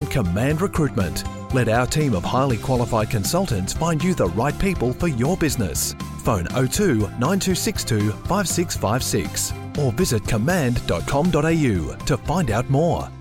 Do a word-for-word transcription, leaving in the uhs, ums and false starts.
Command Recruitment. Let our team of highly qualified consultants find you the right people for your business. Phone oh two nine two six two five six five six or visit command dot com dot a u to find out more.